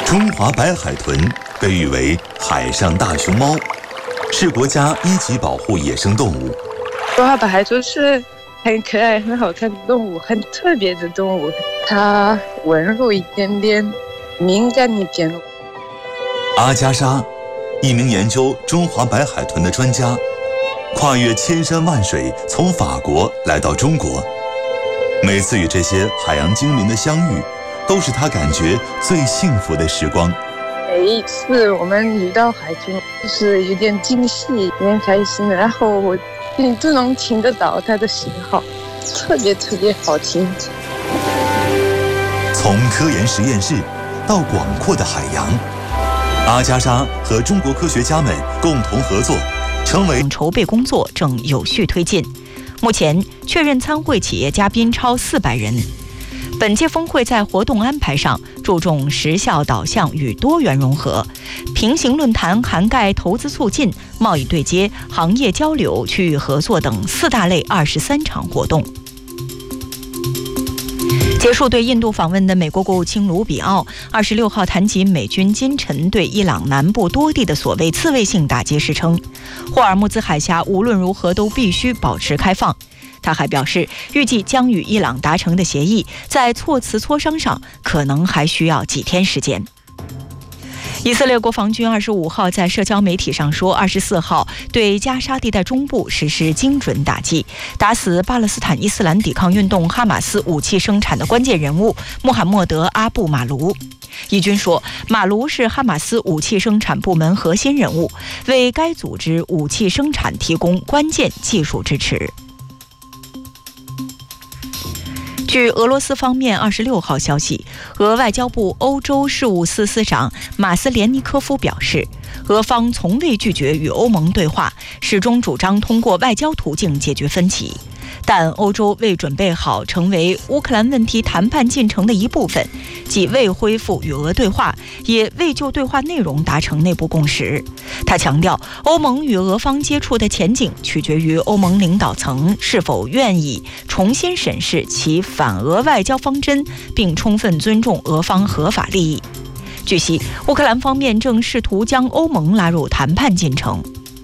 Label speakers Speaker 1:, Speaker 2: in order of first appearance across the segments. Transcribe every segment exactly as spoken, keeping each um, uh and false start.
Speaker 1: 中华白海豚被誉为海上大熊猫，是国家一级保护野生动物。
Speaker 2: 中华白海豚是很可爱、很好看的动物，很特别的动物。它温柔一点点，敏感一点。
Speaker 1: 阿加莎，一名研究中华白海豚的专家，跨越千山万水，从法国来到中国。每次与这些海洋精灵的相遇，都是他感觉最幸福的时光。
Speaker 2: 每一次我们遇到海豚，就是有点惊喜，有点开心，然后我你都能听得到它的信号，特别特别好听。
Speaker 1: 从科研实验室到广阔的海洋，阿加莎和中国科学家们共同合作，成为
Speaker 3: 筹备工作正有序推进。目前确认参会企业嘉宾超四百人。本届峰会在活动安排上注重实效导向与多元融合，平行论坛涵盖投资促进、贸易对接、行业交流、区域合作等四大类二十三场活动。结束对印度访问的美国国务卿卢比奥二十六号谈及美军今晨对伊朗南部多地的所谓刺猬性打击时称，霍尔木兹海峡无论如何都必须保持开放。他还表示，预计将与伊朗达成的协议在措辞磋商上可能还需要几天时间。以色列国防军二十五号在社交媒体上说，二十四号对加沙地带中部实施精准打击，打死巴勒斯坦伊斯兰抵抗运动哈马斯武器生产的关键人物穆罕默德·阿布马卢。以军说，马卢是哈马斯武器生产部门核心人物，为该组织武器生产提供关键技术支持。据俄罗斯方面二十六号消息，俄外交部欧洲事务司司长马斯连尼科夫表示，俄方从未拒绝与欧盟对话，始终主张通过外交途径解决分歧。但欧洲未准备好成为乌克兰问题谈判进程的一部分，既未恢复与俄对话，也未就对话内容达成内部共识。他强调，欧盟与俄方接触的前景取决于欧盟领导层是否愿意重新审视其反俄外交方针，并充分尊重俄方合法利益。据悉，乌克兰方面正试图将欧盟拉入谈判进程。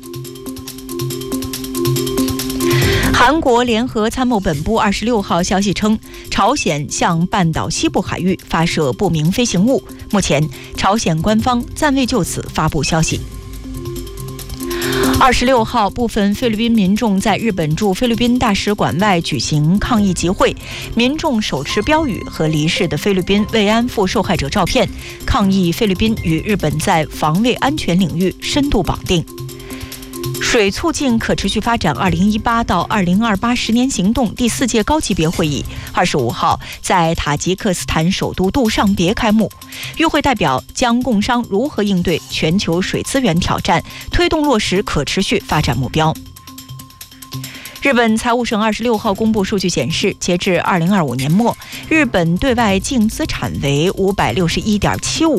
Speaker 3: 韩国联合参谋本部二十六号消息称，朝鲜向半岛西部海域发射不明飞行物，目前朝鲜官方暂未就此发布消息。二十六号，部分菲律宾民众在日本驻菲律宾大使馆外举行抗议集会，民众手持标语和离世的菲律宾慰安妇受害者照片，抗议菲律宾与日本在防卫安全领域深度绑定。水促进可持续发展二零一八到二零二八十年行动第四届高级别会议二十五号在塔吉克斯坦首都杜尚别开幕。与会代表将共商如何应对全球水资源挑战，推动落实可持续发展目标。日本财务省二十六号公布数据显示，截至二零二五年末，日本对外净资产为五百六十一点七五